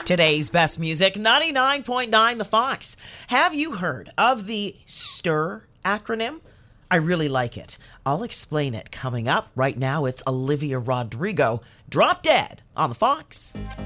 Today's best music, 99.9 The Fox. Have you heard of the STIR acronym? I really like it. I'll explain it coming up. Right now, it's Olivia Rodrigo, Drop Dead on The Fox.